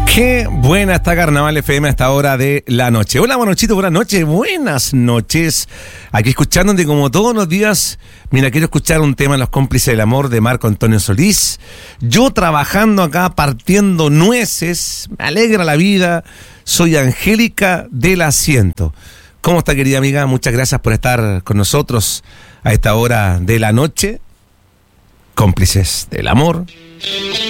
Qué buena está Carnaval FM a esta hora de la noche. Hola, Monochito, buenas noches, buenas noches. Aquí escuchándote como todos los días. Mira, quiero escuchar un tema, Los Cómplices del Amor, de Marco Antonio Solís. Yo trabajando acá, partiendo nueces, me alegra la vida. Soy Angélica del Asiento. ¿Cómo está, querida amiga? Muchas gracias por estar con nosotros a esta hora de la noche. Cómplices del Amor.